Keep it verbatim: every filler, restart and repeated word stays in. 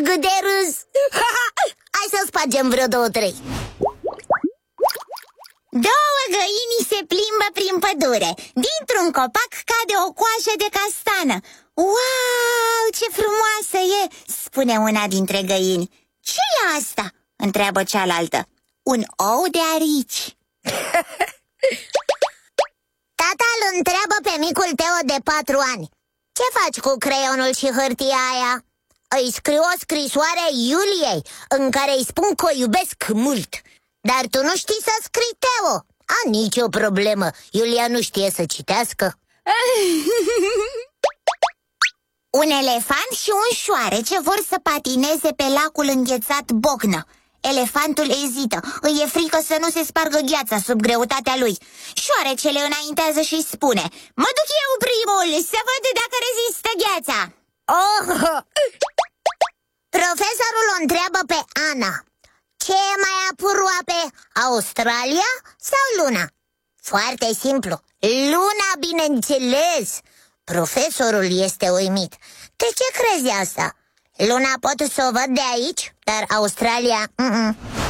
de râs. Hai să spargem vreo două, trei. Două găini se plimbă prin pădure. Dintr-un copac cade o coajă de castană. Wow, ce frumoasă e, spune una dintre găini. Ce e asta? Întreabă cealaltă. Un ou de arici. Tata îl întreabă pe micul Teo de patru ani. Ce faci cu creionul și hârtia aia? Îi scriu o scrisoare Iuliei în care îi spun că o iubesc mult. Dar tu nu știi să scrii, Teo. A, nicio problemă, Iulia nu știe să citească. Un elefant și un șoarece vor să patineze pe lacul înghețat Bocnă. Elefantul ezită, îi e frică să nu se spargă gheața sub greutatea lui. Șoarecele înaintează și spune: mă duc eu primul, să văd dacă rezistă gheața. Oh! Profesorul o întreabă pe Ana: ce e mai aproape, Australia sau Luna? Foarte simplu, Luna, bineînțeles. Profesorul este uimit. De ce crezi asta? Luna pot să o văd de aici, dar Australia... Mm-mm.